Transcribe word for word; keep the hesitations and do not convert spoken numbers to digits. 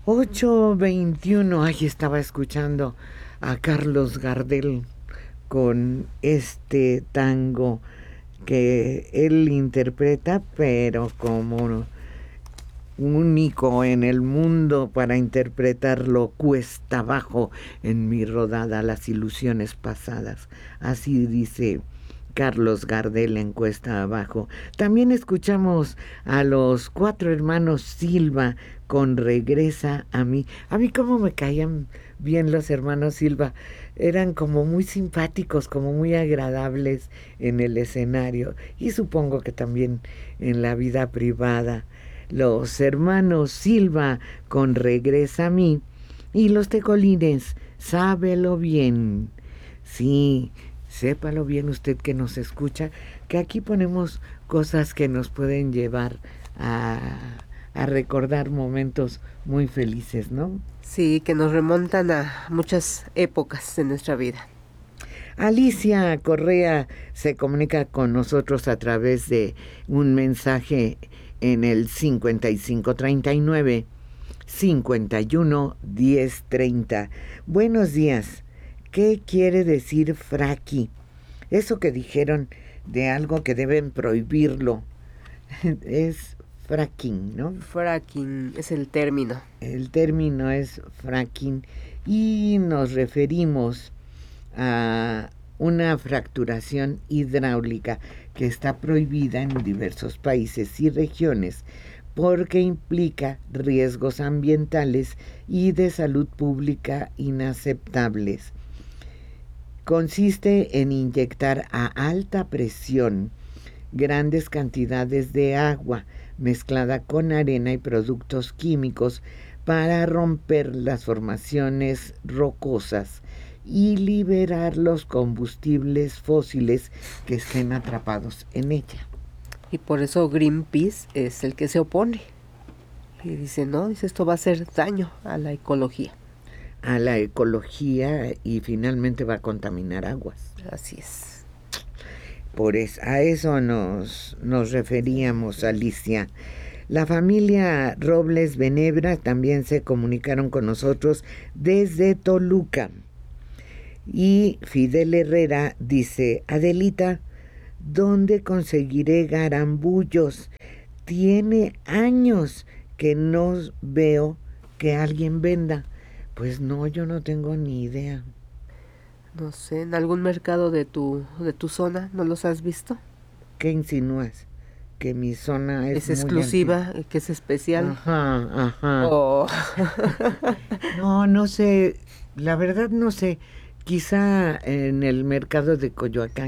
ocho veintiuno, ay, estaba escuchando a Carlos Gardel con este tango que él interpreta, pero como único en el mundo para interpretarlo, cuesta abajo en mi rodada las ilusiones pasadas. Así dice Carlos Gardel en Cuesta Abajo. También escuchamos a los cuatro hermanos Silva con Regresa a mí. A mí cómo me caían bien los hermanos Silva. Eran como muy simpáticos, como muy agradables en el escenario y supongo que también en la vida privada. Los hermanos Silva con Regresa a mí y los Tecolines, Sábelo bien. Sí, sépalo bien usted que nos escucha, que aquí ponemos cosas que nos pueden llevar a, a recordar momentos muy felices, ¿no? Sí, que nos remontan a muchas épocas de nuestra vida. Alicia Correa se comunica con nosotros a través de un mensaje en el cincuenta y cinco treinta y nueve cincuenta y uno diez treinta. Buenos días. ¿Qué quiere decir fraqui? Eso que dijeron de algo que deben prohibirlo es fracking, ¿no? Fracking es el término. El término es fracking y nos referimos a una fracturación hidráulica que está prohibida en diversos países y regiones porque implica riesgos ambientales y de salud pública inaceptables. Consiste en inyectar a alta presión grandes cantidades de agua mezclada con arena y productos químicos para romper las formaciones rocosas y liberar los combustibles fósiles que estén atrapados en ella. Y por eso Greenpeace es el que se opone. Y dice, no, dice, esto va a hacer daño a la ecología. A la ecología y finalmente va a contaminar aguas. Así es. Por eso, a eso nos, nos referíamos, Alicia. La familia Robles Benebra también se comunicaron con nosotros desde Toluca. Y Fidel Herrera dice, Adelita, ¿dónde conseguiré garambullos? Tiene años que no veo que alguien venda. Pues no, yo no tengo ni idea. No sé, ¿en algún mercado de tu, de tu zona no los has visto? ¿Qué insinúas? Que mi zona es, es exclusiva, muy que es especial. Ajá, ajá. Oh. No, no sé, la verdad no sé. Quizá en el mercado de Coyoacán